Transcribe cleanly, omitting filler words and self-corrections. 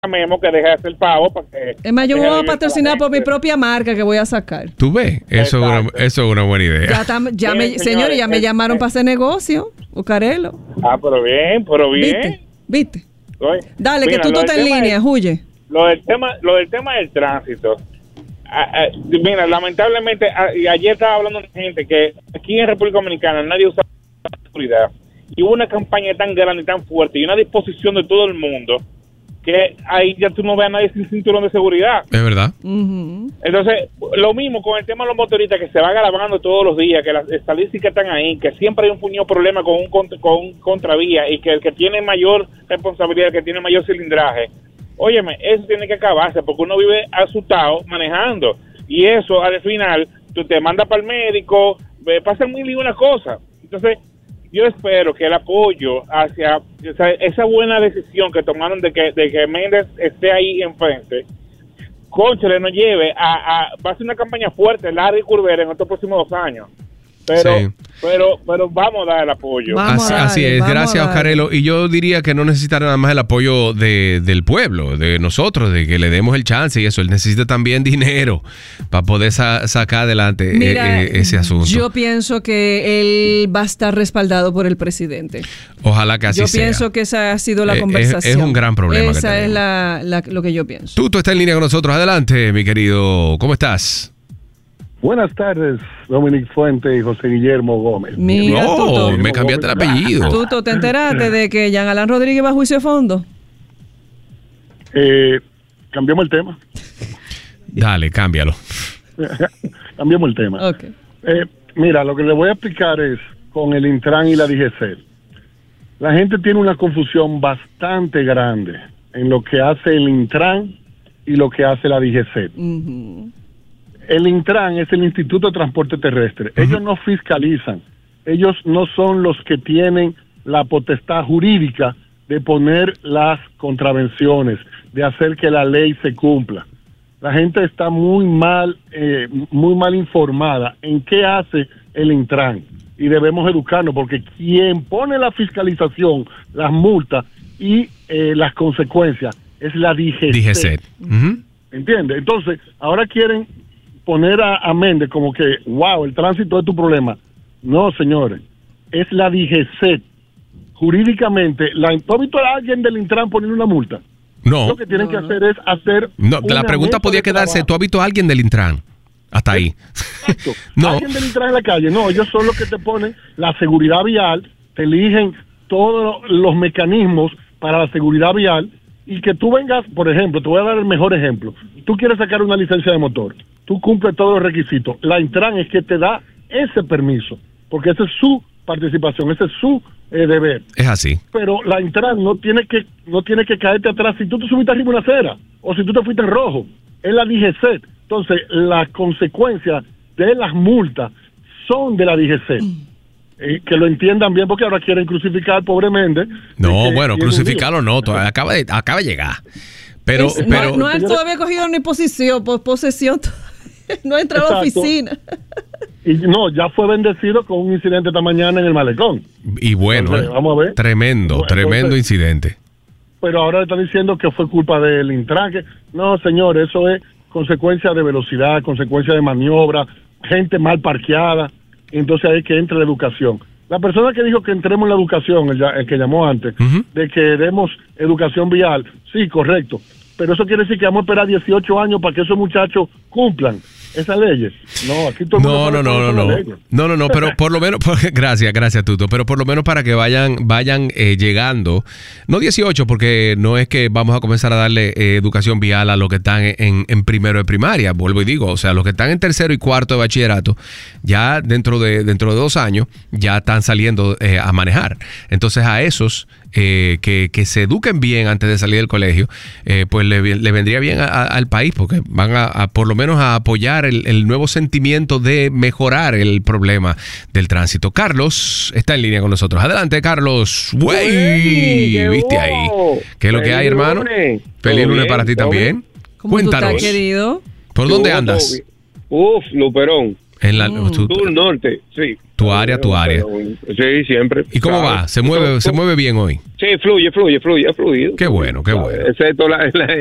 Memo que deje de hacer pavo para que... Es más, yo me voy a patrocinar por mi propia marca que voy a sacar. ¿Tú ves? Eso es una buena idea. Señores, ya me llamaron para hacer negocio. Bucarelo. Pero bien. ¿Viste? Oye, dale, mira, que tú estás en línea, huye. Lo del tema del tránsito. Mira, lamentablemente, ayer estaba hablando de gente que aquí en República Dominicana nadie usa seguridad. Y hubo una campaña tan grande y tan fuerte y una disposición de todo el mundo que ahí ya tú no ves a nadie sin cinturón de seguridad. Es verdad. Uh-huh. Entonces, lo mismo con el tema de los motoristas que se van grabando todos los días, que las estadísticas están ahí, que siempre hay un puñado problema con un contravía y que el que tiene mayor responsabilidad, el que tiene mayor cilindraje, óyeme, eso tiene que acabarse porque uno vive asustado manejando y eso al final tú te mandas para el médico, pasan mil y una cosas. Entonces, yo espero que el apoyo hacia esa buena decisión que tomaron de que Méndez esté ahí enfrente, cónchale, nos lleve va a ser una campaña fuerte, larga y curvera en estos próximos 2 años. Pero vamos a dar el apoyo. Así es, gracias Oscarelo. Y yo diría que no necesita nada más el apoyo del pueblo, de nosotros, de que le demos el chance y eso. Él necesita también dinero para poder sacar adelante ese asunto. Yo pienso que él va a estar respaldado por el presidente. Ojalá que así sea. Yo pienso que esa ha sido la conversación. Es un gran problema. Esa es lo que yo pienso. Tú estás en línea con nosotros. Adelante, mi querido. ¿Cómo estás? Buenas tardes, Dominic Fuente y José Guillermo Gómez. Mira, Tuto, me cambiaste el apellido. Tuto, ¿te enteraste de que Jean Alain Rodríguez va a juicio de fondo? Cambiamos el tema. Dale, cámbialo. Cambiamos el tema. Okay. Mira, lo que le voy a explicar es con el Intran y la DGC. La gente tiene una confusión bastante grande en lo que hace el Intran y lo que hace la DGC. Uh-huh. El Intran es el Instituto de Transporte Terrestre. Uh-huh. Ellos no fiscalizan. Ellos no son los que tienen la potestad jurídica de poner las contravenciones, de hacer que la ley se cumpla. La gente está muy mal informada en qué hace el Intran y debemos educarnos porque quien pone la fiscalización, las multas y las consecuencias es la DGC. Uh-huh. ¿Entiendes? Entonces, ahora quieren poner a Méndez como que, wow, el tránsito es tu problema. No, señores, es la DGC. Jurídicamente, ¿tú has visto a alguien del Intran poniendo una multa? No. Lo que tienen que hacer es hacer... No, la pregunta podía quedarse, ¿tú has visto a alguien del Intran? Hasta ahí. Exacto. No. Alguien del Intran en la calle. No, ellos son los que te ponen la seguridad vial, te eligen todos los mecanismos para la seguridad vial y que tú vengas, por ejemplo, te voy a dar el mejor ejemplo. Tú quieres sacar una licencia de motor, tú cumples todos los requisitos. La Intran es que te da ese permiso, porque esa es su participación, ese es su deber. Es así. Pero la Intran no tiene que caerte atrás si tú te subiste arriba de una acera o si tú te fuiste en rojo. Es la DGC. Entonces, las consecuencias de las multas son de la DGC. Que lo entiendan bien porque ahora quieren crucificar al pobre Méndez. No, bueno, crucificarlo no, acaba de llegar. Pero no ha todavía cogido ni posesión, no ha entrado a la oficina. Y no, ya fue bendecido con un incidente esta mañana en el malecón. Y bueno, entonces, vamos a ver. Tremendo incidente. Pero ahora está diciendo que fue culpa del Intran. No, señor, eso es consecuencia de velocidad, consecuencia de maniobra, gente mal parqueada. Entonces ahí que entra la educación. La persona que dijo que entremos en la educación, el que llamó antes, uh-huh, de que demos educación vial, sí, correcto. Pero eso quiere decir que vamos a esperar 18 años para que esos muchachos cumplan esas leyes. No, aquí todo el mundo No, pero por lo menos, gracias Tuto, pero por lo menos para que vayan llegando, no 18, porque no es que vamos a comenzar a darle educación vial a los que están en primero de primaria, vuelvo y digo, o sea, los que están en tercero y cuarto de bachillerato, ya dentro de 2 años, ya están saliendo a manejar. Entonces a esos que se eduquen bien antes de salir del colegio, pues le vendría bien al país, porque van a por lo menos a apoyar el nuevo sentimiento de mejorar el problema del tránsito. Carlos está en línea con nosotros. Adelante, Carlos. ¡Wey! ¿Viste ahí? ¿Qué es lo que hay, hermano? Feliz lunes para ti también. ¿Cómo Cuéntanos. ¿Tú estás, querido? ¿Por dónde andas? Luperón. En la, Sur, norte, sí. Tu área. Sí, siempre. ¿Y cómo va? ¿Se mueve bien hoy? Sí, fluye, ha fluido. Qué bueno. Excepto